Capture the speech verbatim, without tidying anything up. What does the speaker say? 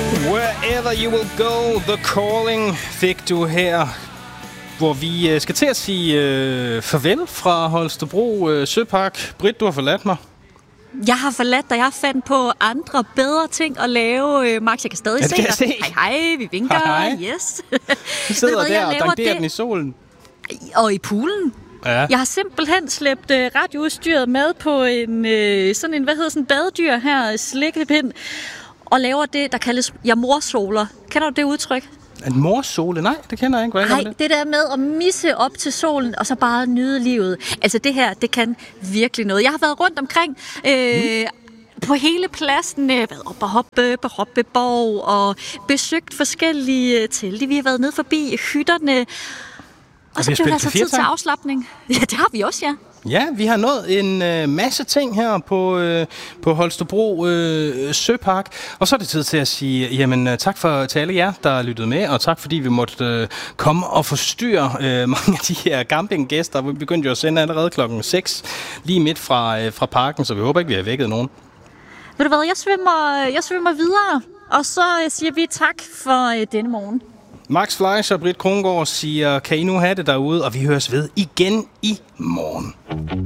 Wherever you will go, the calling fik du her, hvor vi skal til at sige øh, farvel fra Holstebro øh, Søpark. Britt, du har forladt mig. Jeg har forladt dig. Jeg fandt på andre, bedre ting at lave. Max, jeg kan stadig ja, se dig. Se. Hej, hej, vi vinker. Hej, hej. Yes. Du sidder hvad, der og danderer den i solen. Og i poolen. Ja. Jeg har simpelthen slæbt uh, radioudstyret med på en uh, sådan en, hvad hedder sådan en badedyr her, slikkepind, og laver det, der kaldes jamorsoler. Kender du det udtryk? En morsole? Nej, det kender jeg ikke. Nej, det? det der med at misse op til solen, og så bare nyde livet. Altså det her, det kan virkelig noget. Jeg har været rundt omkring øh, mm. på hele pladsen, øh, været op og hoppe på Hoppeborg, og besøgt forskellige telte. Vi har været nede forbi hytterne, og så blev der altså tid til afslapning. Ja, det har vi også, ja. Ja, vi har nået en øh, masse ting her på, øh, på Holstebro øh, Søpark. Og så er det tid til at sige, jamen tak for til alle jer, der lyttede med, og tak fordi vi måtte øh, komme og forstyrre øh, mange af de her campinggæster. Vi begyndte jo at sende allerede klokken seks, lige midt fra, øh, fra parken, så vi håber ikke, vi har vækket nogen. Ved du hvad, jeg svømmer, jeg svømmer videre, og så siger vi tak for øh, denne morgen. Max Fleisch og Britt Krongård siger, kan I nu have det derude, og vi høres ved igen i morgen.